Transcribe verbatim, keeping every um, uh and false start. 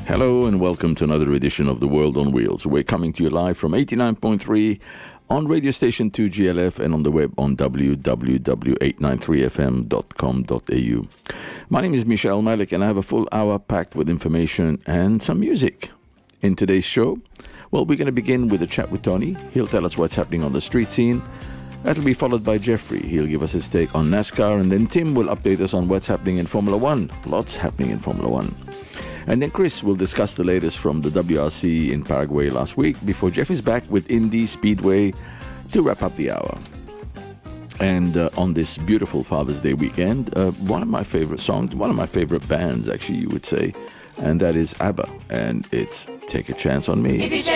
Hello and welcome to another edition of The World on Wheels. We're coming to you live from eighty-nine point three on radio station two G L F and on the web on w w w dot eight nine three f m dot com dot a u. My name is Michel Malik and I have a full hour packed with information and some music. In today's show, well, we're going to begin with a chat with Tony. He'll tell us what's happening on the street scene. That'll be followed by Jeffrey. He'll give us his take on NASCAR, and then Tim will update us on what's happening in Formula One. Lots happening in Formula One. And then Chris will discuss the latest from the W R C in Paraguay last week before Jeff is back with Indy Speedway to wrap up the hour. And uh, on this beautiful Father's Day weekend, uh, one of my favorite songs, one of my favorite bands, actually, you would say, and that is ABBA, and it's Take a Chance on Me.